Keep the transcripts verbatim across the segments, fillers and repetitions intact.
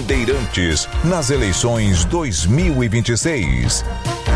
Bandeirantes nas eleições dois mil e vinte e seis.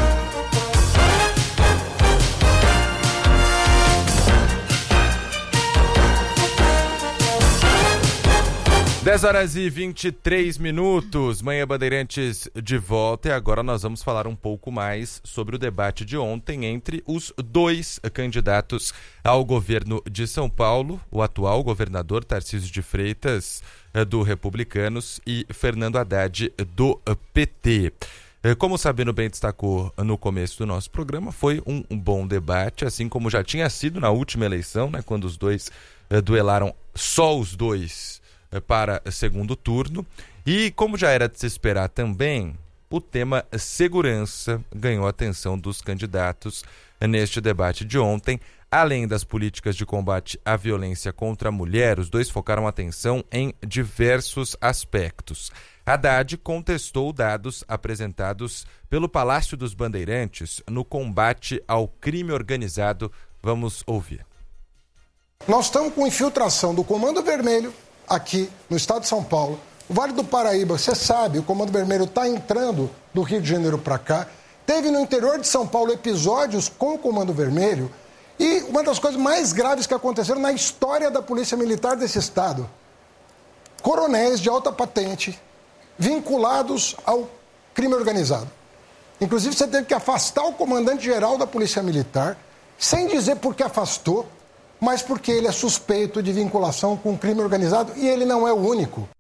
dez horas e vinte e três minutos, Manhã Bandeirantes de volta, e agora nós vamos falar um pouco mais sobre o debate de ontem entre os dois candidatos ao governo de São Paulo, o atual governador Tarcísio de Freitas, do Republicanos, e Fernando Haddad, do P T. Como o Sabino bem destacou no começo do nosso programa, foi um, um bom debate, assim como já tinha sido na última eleição, né, quando os dois uh, duelaram só os dois para segundo turno. E como já era de se esperar também, o tema segurança ganhou a atenção dos candidatos neste debate de ontem. Além das políticas de combate à violência contra a mulher, os dois focaram atenção em diversos aspectos. Haddad contestou dados apresentados pelo Palácio dos Bandeirantes no combate ao crime organizado. Vamos ouvir. Nós estamos com infiltração do Comando Vermelho aqui no estado de São Paulo. O Vale do Paraíba, você sabe, o Comando Vermelho está entrando do Rio de Janeiro para cá. Teve no interior de São Paulo episódios com o Comando Vermelho. E uma das coisas mais graves que aconteceram na história da Polícia Militar desse estado. Coronéis de alta patente vinculados ao crime organizado. Inclusive, você teve que afastar o comandante-geral da Polícia Militar, sem dizer por que afastou, mas porque ele é suspeito de vinculação com o crime organizado, e ele não é o único.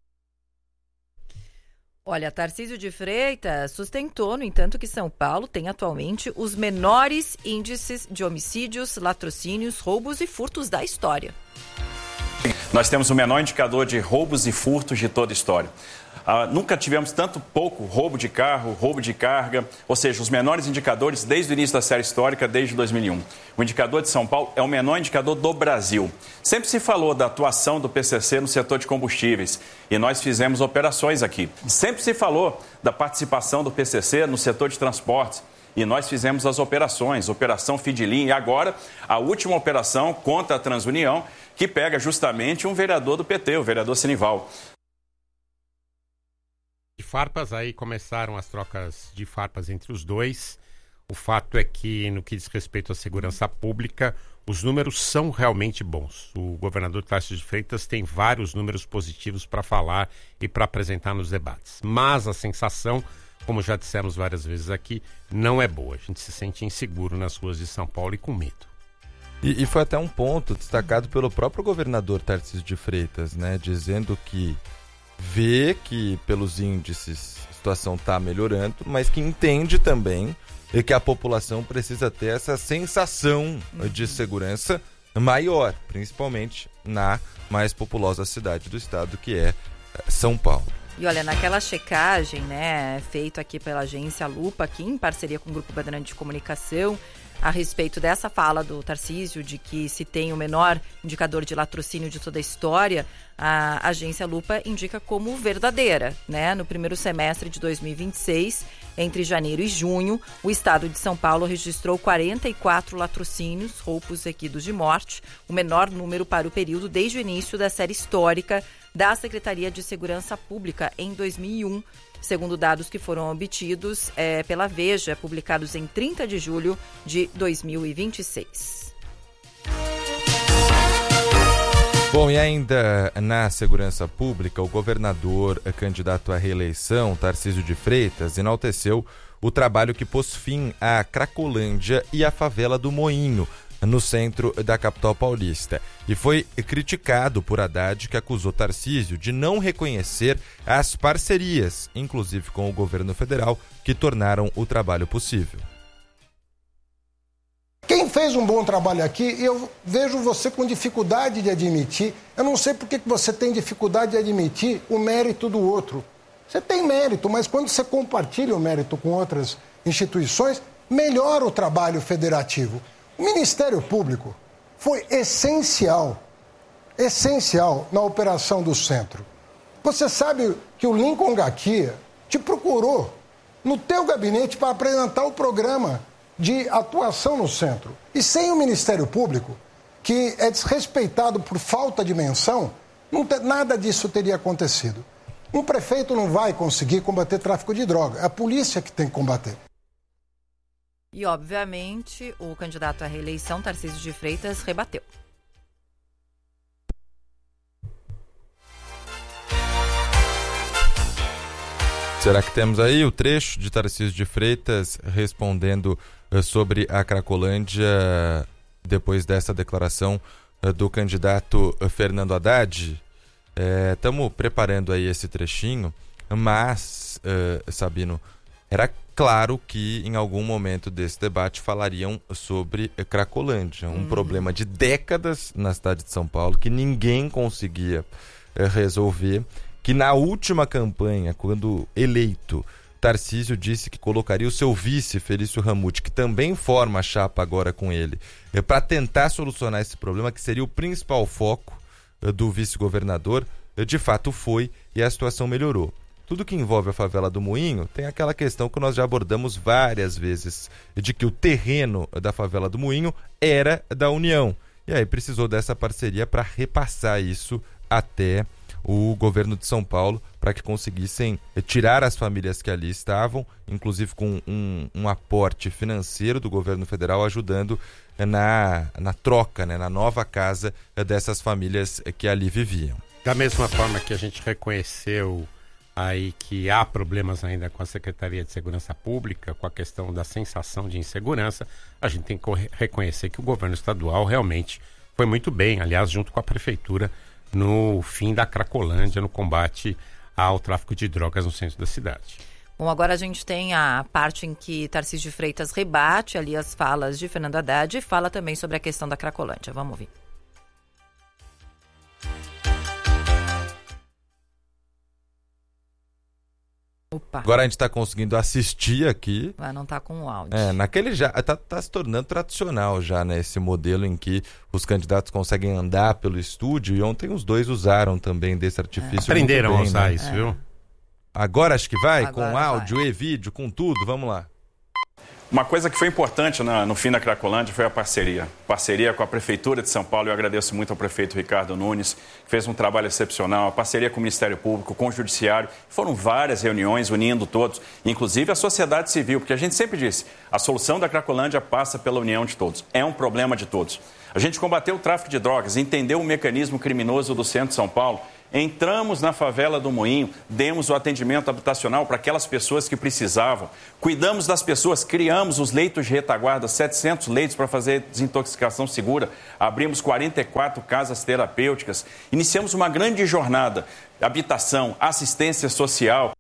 Olha, Tarcísio de Freitas sustentou, no entanto, que São Paulo tem atualmente os menores índices de homicídios, latrocínios, roubos e furtos da história. Nós temos o menor indicador de roubos e furtos de toda a história. Uh, nunca tivemos tanto pouco roubo de carro, roubo de carga, ou seja, os menores indicadores desde o início da série histórica, desde dois mil e um. O indicador de São Paulo é o menor indicador do Brasil. Sempre se falou da atuação do P C C no setor de combustíveis, e nós fizemos operações aqui. Sempre se falou da participação do P C C no setor de transportes, e nós fizemos as operações, Operação Fidilim, e agora a última operação contra a Transunião, que pega justamente um vereador do P T, o vereador Senival. De farpas, aí começaram as trocas de farpas entre os dois. O fato é que, no que diz respeito à segurança pública, os números são realmente bons. O governador Tarcísio de Freitas tem vários números positivos para falar e para apresentar nos debates. Mas a sensação, como já dissemos várias vezes aqui, não é boa. A gente se sente inseguro nas ruas de São Paulo e com medo. E, e foi até um ponto destacado pelo próprio governador Tarcísio de Freitas, né, dizendo que vê que, pelos índices, a situação está melhorando, mas que entende também que a população precisa ter essa sensação de segurança maior, principalmente na mais populosa cidade do estado, que é São Paulo. E olha, naquela checagem, né, feita aqui pela agência Lupa, aqui em parceria com o Grupo Bandeirante de Comunicação, a respeito dessa fala do Tarcísio, de que se tem o menor indicador de latrocínio de toda a história, a agência Lupa indica como verdadeira, né? No primeiro semestre de dois mil e vinte e seis, entre janeiro e junho, o estado de São Paulo registrou quarenta e quatro latrocínios, roubos seguidos de morte, o menor número para o período desde o início da série histórica da Secretaria de Segurança Pública em dois mil e um, segundo dados que foram obtidos é, pela Veja, publicados em trinta de julho de dois mil e vinte e seis. Bom, e ainda na segurança pública, o governador candidato à reeleição, Tarcísio de Freitas, enalteceu o trabalho que pôs fim à Cracolândia e à favela do Moinho, no centro da capital paulista. E foi criticado por Haddad, que acusou Tarcísio de não reconhecer as parcerias, inclusive com o governo federal, que tornaram o trabalho possível. Quem fez um bom trabalho aqui, eu vejo você com dificuldade de admitir, eu não sei por que você tem dificuldade de admitir o mérito do outro. Você tem mérito, mas quando você compartilha o mérito com outras instituições, melhora o trabalho federativo. O Ministério Público foi essencial, essencial na operação do centro. Você sabe que o Lincoln Gaquia te procurou no teu gabinete para apresentar o programa de atuação no centro. E sem o Ministério Público, que é desrespeitado por falta de menção, não te, nada disso teria acontecido. Um prefeito não vai conseguir combater tráfico de droga, é a polícia que tem que combater. E, obviamente, o candidato à reeleição, Tarcísio de Freitas, rebateu. Será que temos aí o trecho de Tarcísio de Freitas respondendo uh, sobre a Cracolândia depois dessa declaração uh, do candidato uh, Fernando Haddad? Estamos é, preparando aí esse trechinho, mas, uh, Sabino, era claro que em algum momento desse debate falariam sobre Cracolândia, um hum. problema de décadas na cidade de São Paulo que ninguém conseguia uh, resolver, que na última campanha, quando eleito, Tarcísio disse que colocaria o seu vice, Felício Ramute, que também forma a chapa agora com ele, uh, para tentar solucionar esse problema, que seria o principal foco uh, do vice-governador. Uh, de fato foi, e a situação melhorou. Tudo que envolve a favela do Moinho tem aquela questão que nós já abordamos várias vezes, de que o terreno da favela do Moinho era da União. E aí precisou dessa parceria para repassar isso até o governo de São Paulo, para que conseguissem tirar as famílias que ali estavam, inclusive com um, um aporte financeiro do governo federal, ajudando na, na troca, né, na nova casa dessas famílias que ali viviam. Da mesma forma que a gente reconheceu aí que há problemas ainda com a Secretaria de Segurança Pública, com a questão da sensação de insegurança, a gente tem que reconhecer que o governo estadual realmente foi muito bem, aliás, junto com a prefeitura, no fim da Cracolândia, no combate ao tráfico de drogas no centro da cidade. Bom, agora a gente tem a parte em que Tarcísio de Freitas rebate ali as falas de Fernando Haddad e fala também sobre a questão da Cracolândia. Vamos ouvir. Opa. Agora a gente está conseguindo assistir aqui. Mas não está com o áudio. É, naquele já está tá se tornando tradicional já, né? Esse modelo em que os candidatos conseguem andar pelo estúdio, e ontem os dois usaram também desse artifício. É. Aprenderam bem, a usar né? isso, é. viu? Agora acho que vai, Agora com áudio vai. e vídeo, com tudo, vamos lá. Uma coisa que foi importante na, no fim da Cracolândia foi a parceria. Parceria com a Prefeitura de São Paulo. Eu agradeço muito ao prefeito Ricardo Nunes, que fez um trabalho excepcional. A parceria com o Ministério Público, com o Judiciário. Foram várias reuniões unindo todos, inclusive a sociedade civil, porque a gente sempre disse, a solução da Cracolândia passa pela união de todos. É um problema de todos. A gente combateu o tráfico de drogas, entendeu o mecanismo criminoso do centro de São Paulo. Entramos na favela do Moinho, demos o atendimento habitacional para aquelas pessoas que precisavam, cuidamos das pessoas, criamos os leitos de retaguarda, setecentos leitos para fazer desintoxicação segura, abrimos quarenta e quatro casas terapêuticas, iniciamos uma grande jornada, habitação, assistência social.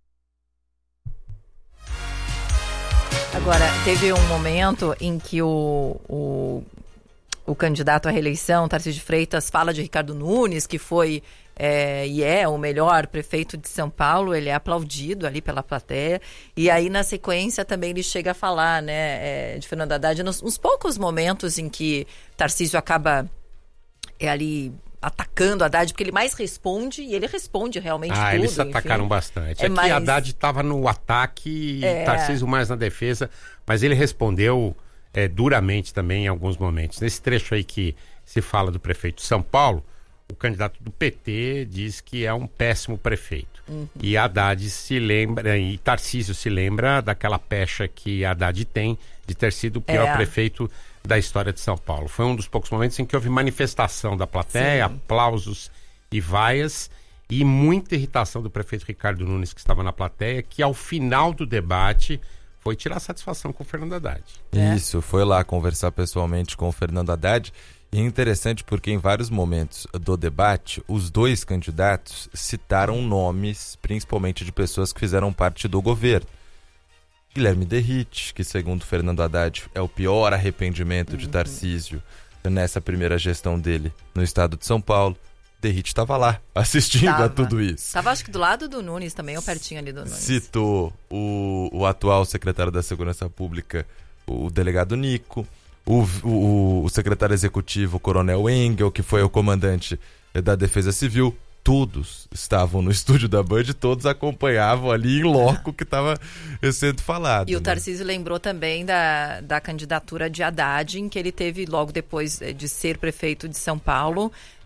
Agora, teve um momento em que o... o... O candidato à reeleição, Tarcísio de Freitas, fala de Ricardo Nunes, que foi é, e é o melhor prefeito de São Paulo. Ele é aplaudido ali pela plateia. E aí, na sequência, também ele chega a falar, né, é, de Fernando Haddad, nos, nos poucos momentos em que Tarcísio acaba é, ali atacando Haddad, porque ele mais responde, e ele responde realmente ah, tudo. Ah, eles se atacaram enfim. bastante. É, é que mais... Haddad estava no ataque e é... Tarcísio mais na defesa, mas ele respondeu... É, duramente também em alguns momentos. Nesse trecho aí que se fala do prefeito de São Paulo, o candidato do P T diz que é um péssimo prefeito. Uhum. E Haddad se lembra, e Tarcísio se lembra daquela pecha que Haddad tem de ter sido o pior é. prefeito da história de São Paulo. Foi um dos poucos momentos em que houve manifestação da plateia, Sim. aplausos e vaias, e muita irritação do prefeito Ricardo Nunes, que estava na plateia, que ao final do debate... foi tirar satisfação com o Fernando Haddad. Isso, foi lá conversar pessoalmente com o Fernando Haddad. E é interessante porque em vários momentos do debate, os dois candidatos citaram nomes, principalmente de pessoas que fizeram parte do governo. Guilherme Derrite, que segundo Fernando Haddad é o pior arrependimento de Tarcísio nessa primeira gestão dele no estado de São Paulo. Derrite estava lá, assistindo tava. a tudo isso. Estava, acho que do lado do Nunes também, ou pertinho ali do Nunes. Citou o, o atual secretário da Segurança Pública, o delegado Nico, o, o, o secretário executivo, o coronel Engel, que foi o comandante da Defesa Civil. Todos estavam no estúdio da Band, todos acompanhavam ali em loco o que estava sendo falado. E o né? Tarcísio lembrou também da, da candidatura de Haddad, em que ele teve logo depois de ser prefeito de São Paulo,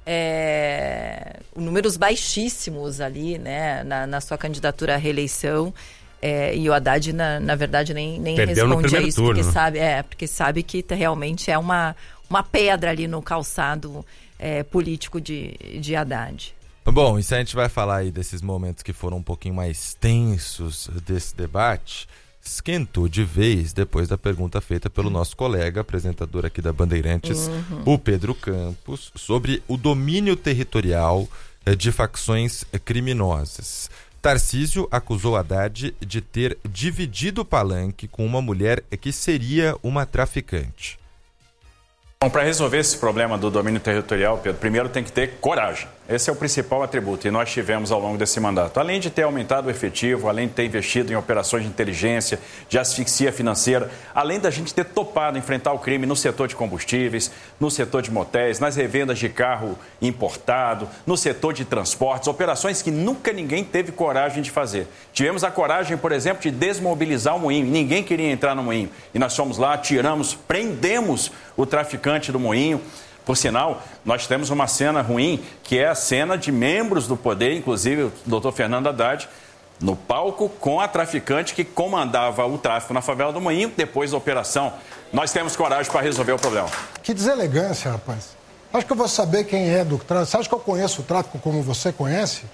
é, números baixíssimos ali, né, na, na sua candidatura à reeleição. É, e o Haddad, na, na verdade, nem, nem responde a isso, turno. porque sabe, é, porque sabe que realmente é uma, uma pedra ali no calçado é, político de, de Haddad. Bom, e se a gente vai falar aí desses momentos que foram um pouquinho mais tensos desse debate, esquentou de vez depois da pergunta feita pelo nosso colega, apresentador aqui da Bandeirantes, uhum. o Pedro Campos, sobre o domínio territorial de facções criminosas. Tarcísio acusou Haddad de ter dividido o palanque com uma mulher que seria uma traficante. Bom, para resolver esse problema do domínio territorial, Pedro, primeiro tem que ter coragem. Esse é o principal atributo e nós tivemos ao longo desse mandato. Além de ter aumentado o efetivo, além de ter investido em operações de inteligência, de asfixia financeira, além da gente ter topado enfrentar o crime no setor de combustíveis, no setor de motéis, nas revendas de carro importado, no setor de transportes, operações que nunca ninguém teve coragem de fazer. Tivemos a coragem, por exemplo, de desmobilizar o moinho. Ninguém queria entrar no moinho. E nós fomos lá, tiramos, prendemos o traficante do moinho. Por sinal, nós temos uma cena ruim, que é a cena de membros do poder, inclusive o doutor Fernando Haddad, no palco com a traficante que comandava o tráfico na favela do Moinho, depois da operação. Nós temos coragem para resolver o problema. Que deselegância, rapaz. Acho que eu vou saber quem é do tráfico. Você acha que eu conheço o tráfico como você conhece?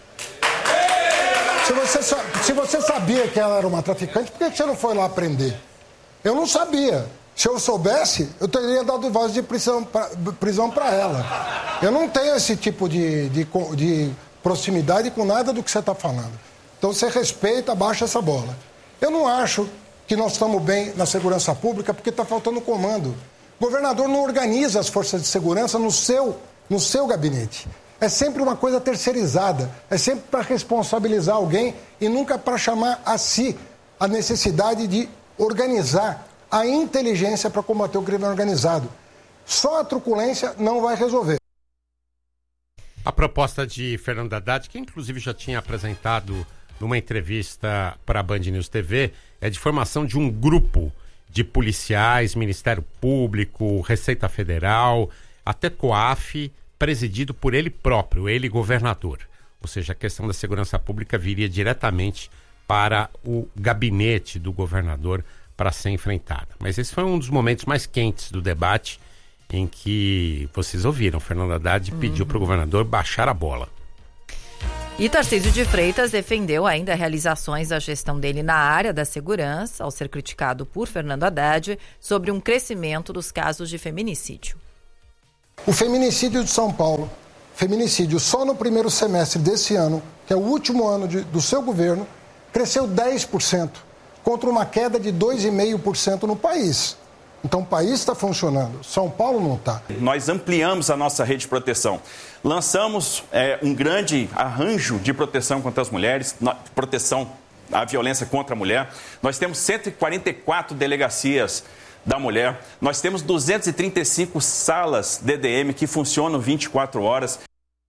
Se você, se você sabia que ela era uma traficante, por que você não foi lá prender? Eu não sabia. Se eu soubesse, eu teria dado voz de prisão para ela. Eu não tenho esse tipo de, de, de proximidade com nada do que você está falando. Então você respeita, abaixa essa bola. Eu não acho que nós estamos bem na segurança pública porque está faltando comando. O governador não organiza as forças de segurança no seu, no seu gabinete. É sempre uma coisa terceirizada. É sempre para responsabilizar alguém e nunca para chamar a si a necessidade de organizar a inteligência para combater o crime organizado. Só a truculência não vai resolver. A proposta de Fernando Haddad, que inclusive já tinha apresentado numa entrevista para a Band News T V, é de formação de um grupo de policiais, Ministério Público, Receita Federal, até COAF, presidido por ele próprio, ele governador. Ou seja, a questão da segurança pública viria diretamente para o gabinete do governador para ser enfrentada. Mas esse foi um dos momentos mais quentes do debate, em que vocês ouviram, Fernando Haddad uhum. pediu para o governador baixar a bola. E Tarcísio de Freitas defendeu ainda realizações da gestão dele na área da segurança, ao ser criticado por Fernando Haddad sobre um crescimento dos casos de feminicídio. O feminicídio de São Paulo, feminicídio só no primeiro semestre desse ano, que é o último ano de, do seu governo, cresceu dez por cento. Contra uma queda de dois vírgula cinco por cento no país. Então o país está funcionando, São Paulo não está. Nós ampliamos a nossa rede de proteção. Lançamos é, um grande arranjo de proteção contra as mulheres, proteção à violência contra a mulher. Nós temos cento e quarenta e quatro delegacias da mulher. Nós temos duzentas e trinta e cinco salas D D M que funcionam vinte e quatro horas.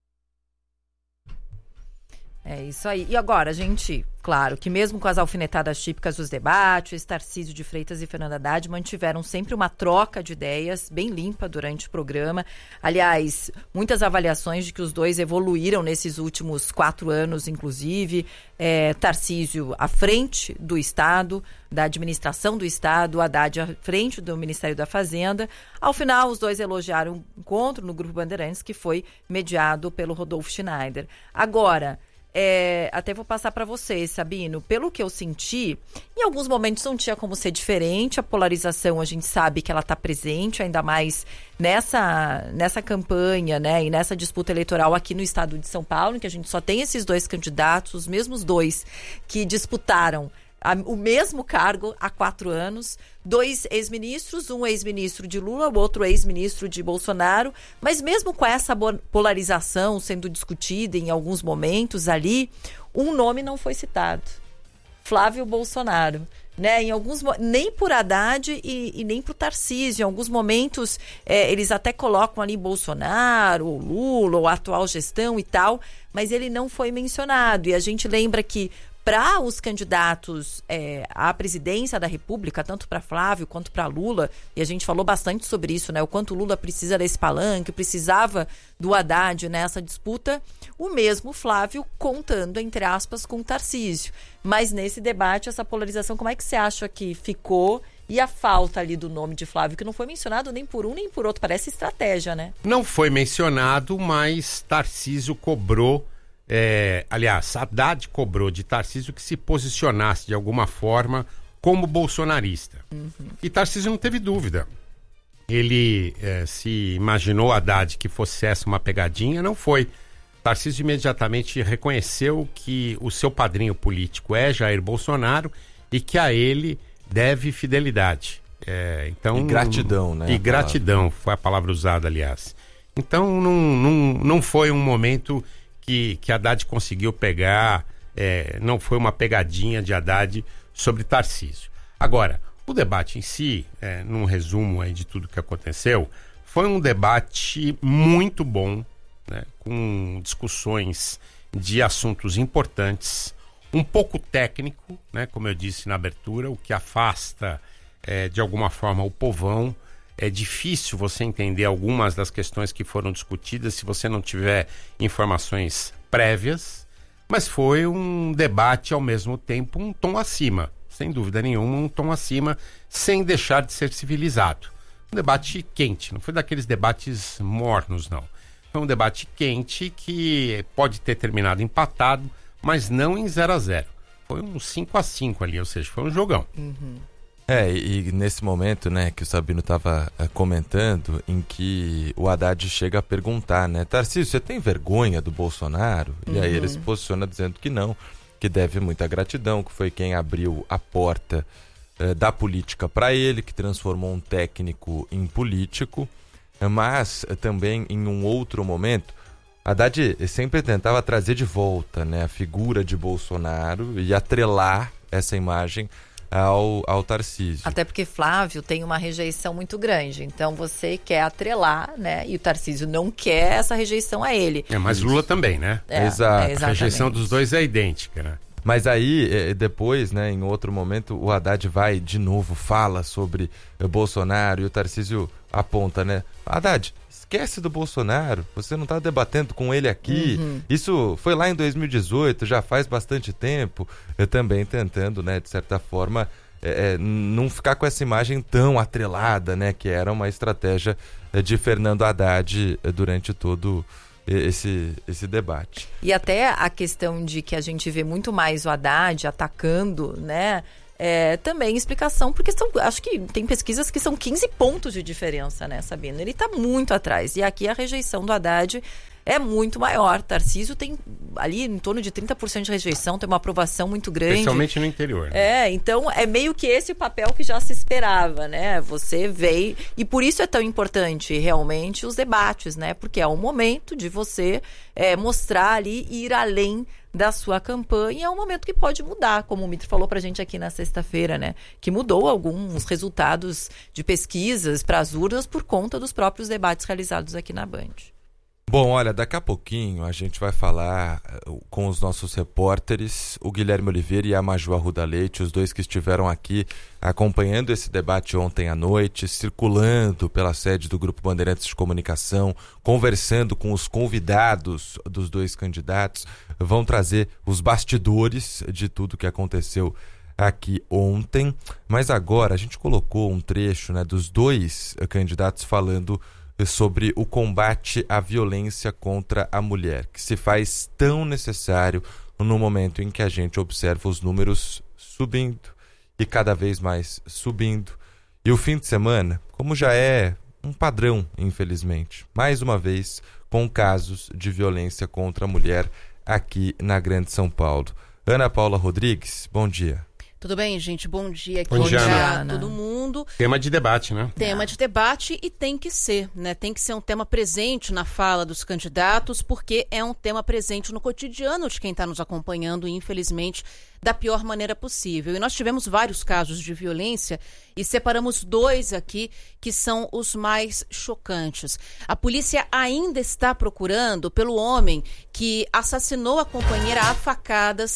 É isso aí. E agora, gente, claro que mesmo com as alfinetadas típicas dos debates, Tarcísio de Freitas e Fernando Haddad mantiveram sempre uma troca de ideias bem limpa durante o programa. Aliás, muitas avaliações de que os dois evoluíram nesses últimos quatro anos, inclusive. É, Tarcísio à frente do Estado, da administração do Estado, Haddad à frente do Ministério da Fazenda. Ao final, os dois elogiaram um encontro no Grupo Bandeirantes, que foi mediado pelo Rodolfo Schneider. Agora, É, até vou passar para vocês, Sabino. Pelo que eu senti, em alguns momentos não tinha como ser diferente. A polarização, a gente sabe que ela está presente, ainda mais nessa, nessa campanha, né, e nessa disputa eleitoral aqui no estado de São Paulo, em que a gente só tem esses dois candidatos, os mesmos dois que disputaram a, o mesmo cargo há quatro anos, dois ex-ministros, um ex-ministro de Lula, o outro ex-ministro de Bolsonaro, mas mesmo com essa polarização sendo discutida em alguns momentos ali, um nome não foi citado: Flávio Bolsonaro. Né, em alguns, nem por Haddad e, e nem por Tarcísio. Em alguns momentos, é, eles até colocam ali Bolsonaro, ou Lula, ou a atual gestão e tal, mas ele não foi mencionado. E a gente lembra que, para os candidatos é, à presidência da República, tanto para Flávio quanto para Lula, e a gente falou bastante sobre isso, né? O quanto Lula precisa desse palanque, precisava do Haddad nessa disputa, o mesmo Flávio contando, entre aspas, com o Tarcísio. Mas nesse debate, essa polarização, como é que você acha que ficou? E a falta ali do nome de Flávio, que não foi mencionado nem por um nem por outro, parece estratégia, né? Não foi mencionado, mas Tarcísio cobrou, é, aliás, Haddad cobrou de Tarcísio que se posicionasse de alguma forma como bolsonarista. Uhum. E Tarcísio não teve dúvida. Ele é, se imaginou Haddad que fosse essa uma pegadinha, não foi. Tarcísio imediatamente reconheceu que o seu padrinho político é Jair Bolsonaro e que a ele deve fidelidade. É, então, e gratidão, né? E gratidão, foi a palavra usada, aliás. Então, não, não, não foi um momento que, que Haddad conseguiu pegar, é, não foi uma pegadinha de Haddad sobre Tarcísio. Agora, o debate em si, é, num resumo aí de tudo que aconteceu, foi um debate muito bom, né, com discussões de assuntos importantes, um pouco técnico, né, como eu disse na abertura, o que afasta é, de alguma forma o povão. É difícil você entender algumas das questões que foram discutidas se você não tiver informações prévias, mas foi um debate ao mesmo tempo um tom acima, sem dúvida nenhuma, um tom acima, sem deixar de ser civilizado. Um debate quente, não foi daqueles debates mornos, não. Foi um debate quente que pode ter terminado empatado, mas não em zero a zero. Foi um cinco a cinco ali, ou seja, foi um jogão. Uhum. É, e, e nesse momento, né, que o Sabino estava uh, comentando, em que o Haddad chega a perguntar, né, Tarcísio, você tem vergonha do Bolsonaro? Uhum. E aí ele se posiciona dizendo que não, que deve muita gratidão, que foi quem abriu a porta uh, da política para ele, que transformou um técnico em político, mas uh, também em um outro momento, Haddad sempre tentava trazer de volta, né, a figura de Bolsonaro e atrelar essa imagem ao, ao Tarcísio. Até porque Flávio tem uma rejeição muito grande, então você quer atrelar, né, e o Tarcísio não quer essa rejeição a ele. É, mas Lula também, né? É, Exato. É, a rejeição dos dois é idêntica, né? Mas aí, depois, né, em outro momento, o Haddad vai de novo, fala sobre Bolsonaro e o Tarcísio aponta, né? Haddad, esquece do Bolsonaro, você não está debatendo com ele aqui. Uhum. Isso foi lá em dois mil e dezoito, já faz bastante tempo. Eu também tentando, né, de certa forma, é, não ficar com essa imagem tão atrelada, né, que era uma estratégia de Fernando Haddad durante todo esse, esse debate. E até a questão de que a gente vê muito mais o Haddad atacando, né? É, também explicação, porque são, acho que tem pesquisas que são quinze pontos de diferença, né, Sabina? Ele está muito atrás. E aqui a rejeição do Haddad é muito maior. Tarcísio tem ali em torno de trinta por cento de rejeição, tem uma aprovação muito grande. Especialmente no interior. Né? É, então é meio que esse o papel que já se esperava, né? Você veio... E por isso é tão importante, realmente, os debates, né? Porque é o momento de você é, mostrar ali e ir além da sua campanha. É um momento que pode mudar, como o Mitro falou pra gente aqui na sexta-feira, né? Que mudou alguns resultados de pesquisas para as urnas por conta dos próprios debates realizados aqui na Band. Bom, olha, daqui a pouquinho a gente vai falar com os nossos repórteres, o Guilherme Oliveira e a Maju Arruda Leite, os dois que estiveram aqui acompanhando esse debate ontem à noite, circulando pela sede do Grupo Bandeirantes de Comunicação, conversando com os convidados dos dois candidatos, vão trazer os bastidores de tudo que aconteceu aqui ontem. Mas agora a gente colocou um trecho, né, dos dois candidatos falando sobre o combate à violência contra a mulher, que se faz tão necessário no momento em que a gente observa os números subindo e cada vez mais subindo. E o fim de semana, como já é um padrão, infelizmente, mais uma vez com casos de violência contra a mulher aqui na Grande São Paulo. Ana Paula Rodrigues, bom dia. Tudo bem, gente? Bom dia aqui bom dia, para todo mundo. Tema de debate, né? Tema de debate e tem que ser, né? Tem que ser um tema presente na fala dos candidatos, porque é um tema presente no cotidiano de quem está nos acompanhando, infelizmente, da pior maneira possível. E nós tivemos vários casos de violência e separamos dois aqui que são os mais chocantes. A polícia ainda está procurando pelo homem que assassinou a companheira a facadas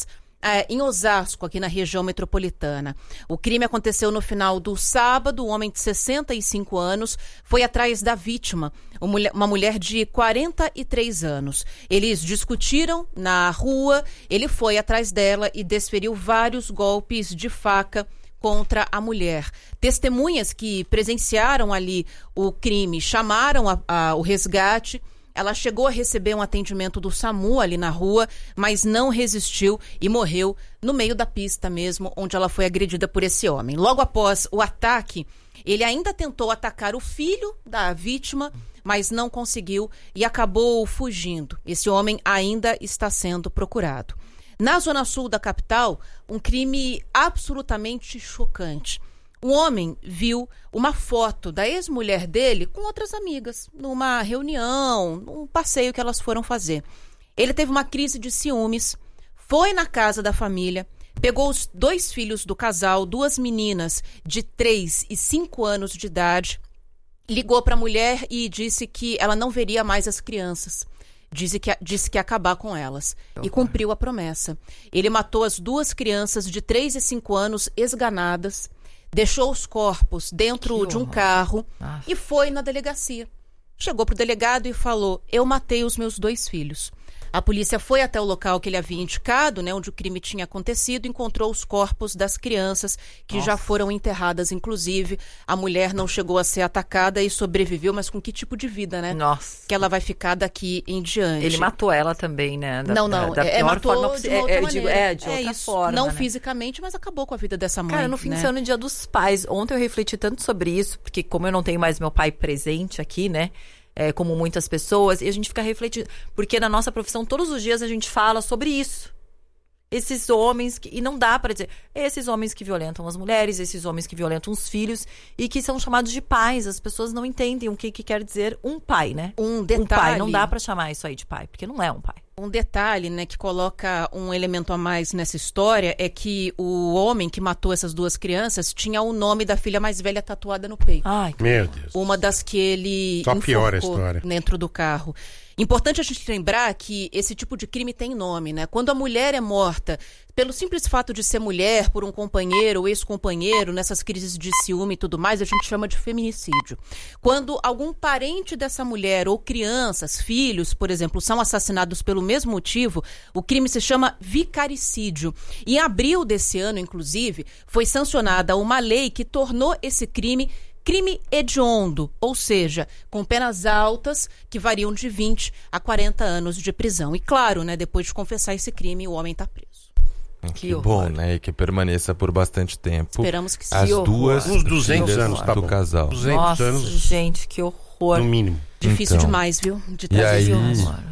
é, em Osasco, aqui na região metropolitana. O crime aconteceu no final do sábado. Um homem de sessenta e cinco anos foi atrás da vítima, uma mulher de quarenta e três anos. Eles discutiram na rua, ele foi atrás dela e desferiu vários golpes de faca contra a mulher. Testemunhas que presenciaram ali o crime chamaram a, a, o resgate. Ela chegou a receber um atendimento do SAMU ali na rua, mas não resistiu e morreu no meio da pista mesmo, onde ela foi agredida por esse homem. Logo após o ataque, ele ainda tentou atacar o filho da vítima, mas não conseguiu e acabou fugindo. Esse homem ainda está sendo procurado. Na zona sul da capital, um crime absolutamente chocante. O homem viu uma foto da ex-mulher dele com outras amigas, numa reunião, num passeio que elas foram fazer. Ele teve uma crise de ciúmes, foi na casa da família, pegou os dois filhos do casal, duas meninas de três e cinco anos de idade, ligou para a mulher e disse que ela não veria mais as crianças. Disse que, disse que ia acabar com elas. E cumpriu a promessa. Ele matou as duas crianças de três e cinco anos esganadas, deixou os corpos dentro de um carro e foi na delegacia. Chegou pro delegado e falou: eu matei os meus dois filhos. A polícia foi até o local que ele havia indicado, né, onde o crime tinha acontecido, encontrou os corpos das crianças que Nossa. já foram enterradas, inclusive. A mulher não chegou a ser atacada e sobreviveu, mas com que tipo de vida, né? Nossa. Que ela vai ficar daqui em diante. Ele matou ela também, né? Da, não, não. Da, da é, pior matou forma de uma outra é, maneira. Digo, é, de outra é isso. forma. Não né? fisicamente, mas acabou com a vida dessa mãe. Cara, no fim né? de semana, Dia dos Pais, ontem eu refleti tanto sobre isso, porque como eu não tenho mais meu pai presente aqui, né? É, como muitas pessoas, e a gente fica refletindo, porque na nossa profissão todos os dias a gente fala sobre isso. Esses homens, que, e não dá para dizer, esses homens que violentam as mulheres, esses homens que violentam os filhos e que são chamados de pais. As pessoas não entendem o que, que quer dizer um pai, né? Um detalhe. Um pai, não dá para chamar isso aí de pai, porque não é um pai. Um detalhe, né, que coloca um elemento a mais nessa história é que o homem que matou essas duas crianças tinha o nome da filha mais velha tatuada no peito. Ai, meu Deus. Uma das que ele Só piora a enforcou história. dentro do carro. Importante a gente lembrar que esse tipo de crime tem nome, né? Quando a mulher é morta pelo simples fato de ser mulher, por um companheiro ou ex-companheiro, nessas crises de ciúme e tudo mais, a gente chama de feminicídio. Quando algum parente dessa mulher ou crianças, filhos, por exemplo, são assassinados pelo mesmo motivo, o crime se chama vicaricídio. Em abril desse ano, inclusive, foi sancionada uma lei que tornou esse crime crime hediondo, ou seja, com penas altas que variam de vinte a quarenta anos de prisão. E claro, né, depois de confessar esse crime, o homem está preso. Que, que bom, né? E que permaneça por bastante tempo. Esperamos que sim. As duas uns duzentos anos, tá do bom. casal. duzentos Nossa, anos, gente, que horror. no mínimo. Difícil então, demais, viu? De e aí, trazer